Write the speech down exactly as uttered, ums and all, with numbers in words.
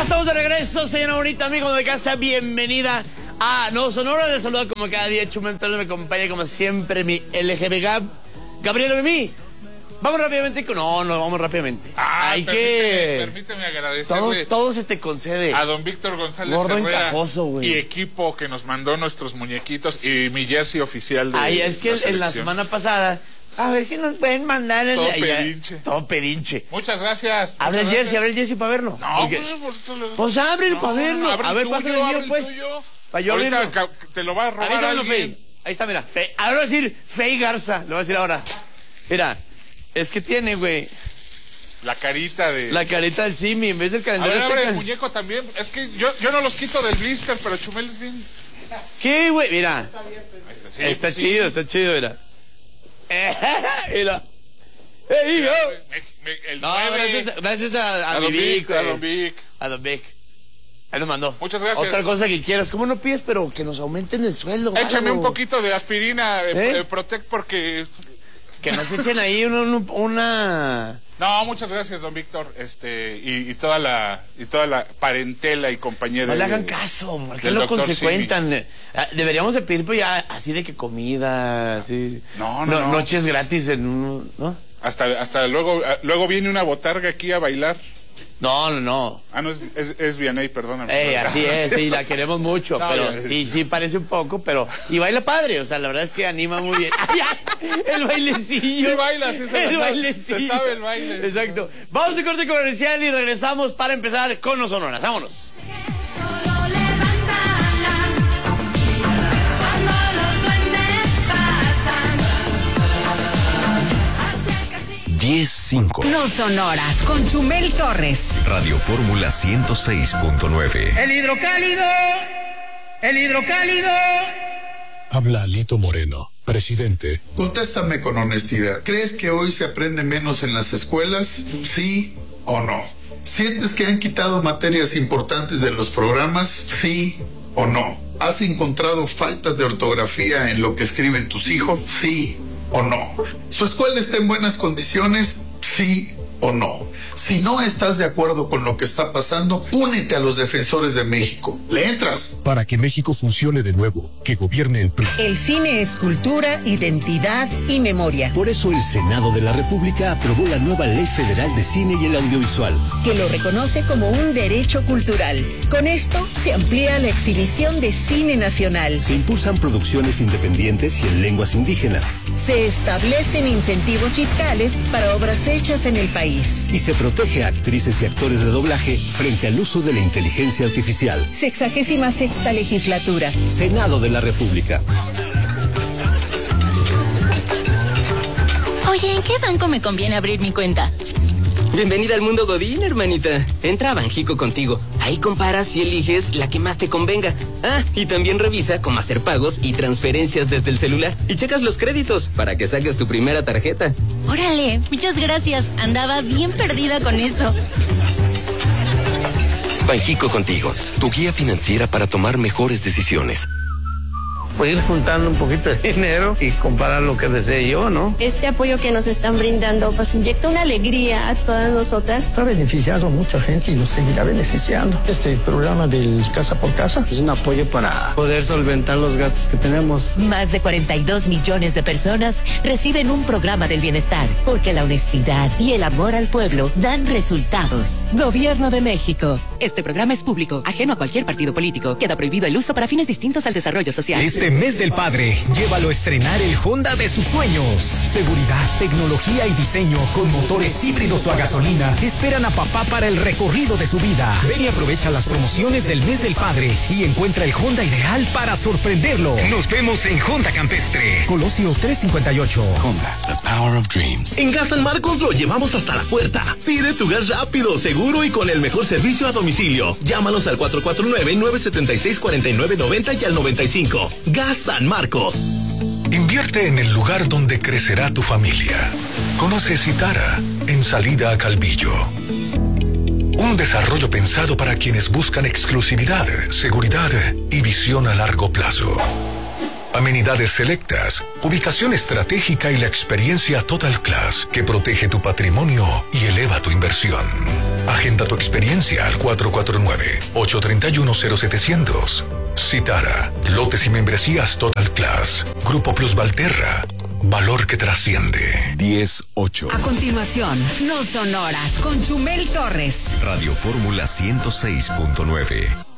estamos de regreso, señora bonita, amigos de casa, bienvenida a No Sonora. Les saludo como cada día, Chumel Torres, me acompaña como siempre mi L G B Gab, Gabriel Mimi. Vamos rápidamente con... No, no, vamos rápidamente. Ah, Hay permíteme, que... Permíteme agradecerle... Todo, todo se te concede. A don Víctor González Gordo Herrera encajoso, güey. y equipo que nos mandó nuestros muñequitos y mi jersey oficial de Ay, es que la en la semana pasada... A ver si nos pueden mandar el... Todo ya, pedinche. Todo pedinche. Muchas gracias. Abre el muchas jersey, abre el jersey para verlo. No, Porque... pues, por eso le- Pues ábrelo No, para verlo. abre A el ver, tuyo, pásale el abre mío, el pues. tuyo. Para yo Ahorita abrirlo. ca- te lo va a robar Ahí está, lo alguien. Fey. Ahí está, mira. Fey. Ahora voy a decir Fey Garza. Lo voy a decir ahora. Mira, es que tiene, güey, La carita de... la carita del Simi en vez del A calendario. ver, este abre el cal- muñeco también. Es que yo, yo no los quito del blister, pero Chumel es bien... ¿Qué, güey? Mira. Ahí está, sí, Está sí. chido, está chido, mira. Mira. ¡Ey, hijo! Me- me- el No, nueve. gracias, gracias a, a, A mi don Vic, Vic, a güey. don Vic. A Don Vic. Ahí nos mandó. Muchas gracias. Otra cosa que quieras. ¿Cómo no pides, pero que nos aumenten el sueldo? Échame algo? un poquito de aspirina, eh, ¿Eh? eh, Protect, porque... Que nos echen ahí una... una- una... No, muchas gracias, don Víctor, este, y, y toda la, y toda la parentela y compañía No de... le hagan caso, ¿por qué del lo doctor consecuentan? Eh, Deberíamos de pedir, pues ya, así de que comida, así... No, no, no. Noches gratis en un... ¿no? Hasta, hasta luego, ah, luego viene una botarga aquí a bailar. No, no, no. Ah, no, es, es, es Vianey, perdóname. Ey, así es, sí, la queremos mucho, No, pero ya, sí, sí, parece un poco, pero... Y baila padre, o sea, la verdad es que anima muy bien. Ay, ay, el bailecillo. Sí baila, sí se el la sabe, bailecillo. se sabe el baile. Exacto. Vamos de corte comercial y regresamos para empezar con los sonoras. Vámonos. Solo levantarla cuando los duendes pasan. Acércate. diez cinco. No Sonora, con Chumel Torres. Radio Fórmula ciento seis punto nueve. El hidrocálido, el hidrocálido. Habla Alito Moreno, presidente. Contéstame con honestidad. ¿Crees que hoy se aprende menos en las escuelas? ¿Sí o no? ¿Sientes que han quitado materias importantes de los programas? ¿Sí o no? ¿Has encontrado faltas de ortografía en lo que escriben tus hijos? ¿Sí o no? ¿Su escuela está en buenas condiciones? ¿Sí o no? Si no estás de acuerdo con lo que está pasando, únete a los defensores de México. ¿Le entras? Para que México funcione de nuevo, que gobierne el P R I. El cine es cultura, identidad y memoria. Por eso el Senado de la República aprobó la nueva Ley Federal de Cine y el Audiovisual, Que lo reconoce como un derecho cultural. Con esto se amplía la exhibición de cine nacional. se impulsan producciones independientes y en lenguas indígenas, Se establecen incentivos fiscales para obras hechas en el país. y se protege a actrices y actores de doblaje frente al uso de la inteligencia artificial. Sexagésima sexta legislatura. Senado de la República. Oye, ¿en qué banco me conviene abrir mi cuenta? Bienvenida al mundo Godín, hermanita. Entra a Banjico contigo. Ahí comparas y eliges la que más te convenga. Ah, y también revisa cómo hacer pagos y transferencias desde el celular. Y checas los créditos para que saques tu primera tarjeta. Órale, muchas gracias. Andaba bien perdida con eso. Banjico contigo, tu guía financiera para tomar mejores decisiones. Pues ir juntando un poquito de dinero y comparar lo que desee yo, ¿no? Este apoyo que nos están brindando pues inyecta una alegría a todas nosotras. Ha beneficiado a mucha gente y nos seguirá beneficiando. Este programa del Casa por Casa es un apoyo para poder solventar los gastos que tenemos. Más de cuarenta y dos millones de personas reciben un programa del bienestar, porque la honestidad y el amor al pueblo dan resultados. Gobierno de México. Este programa es público, ajeno a cualquier partido político. Queda prohibido el uso para fines distintos al desarrollo social. Este mes del padre, llévalo a estrenar el Honda de sus sueños. Seguridad, tecnología y diseño con motores híbridos o a gasolina esperan a papá para el recorrido de su vida. Ven y aprovecha las promociones del mes del padre y encuentra el Honda ideal para sorprenderlo. Nos vemos en Honda Campestre. Colosio trescientos cincuenta y ocho. Honda, the power of dreams. En Gas San Marcos lo llevamos hasta la puerta. Pide tu gas rápido, seguro y con el mejor servicio a domicilio. Llámanos al cuatro cuatro nueve, nueve siete seis, cuatro nueve nueve cero y al noventa y cinco. Gas San Marcos. Invierte en el lugar donde crecerá tu familia. Conoce Citara, en salida a Calvillo. Un desarrollo pensado para quienes buscan exclusividad, seguridad y visión a largo plazo. Amenidades selectas, ubicación estratégica y la experiencia Total Class que protege tu patrimonio y eleva tu inversión. Agenda tu experiencia al cuatro cuatro nueve, ocho tres uno, cero setecientos. Citara, lotes y membresías Total Class. Grupo Plus Valterra, valor que trasciende. diez ocho. A continuación, No Sonoras con Chumel Torres. Radio Fórmula ciento seis punto nueve.